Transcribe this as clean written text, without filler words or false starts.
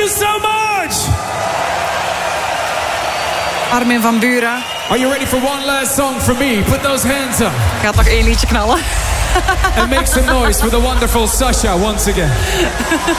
you so much! Armin van Buuren. Are you ready for one last song from me? Put those hands up. Gaat nog 1 liedje knallen. And make some noise for the wonderful Sasha once again.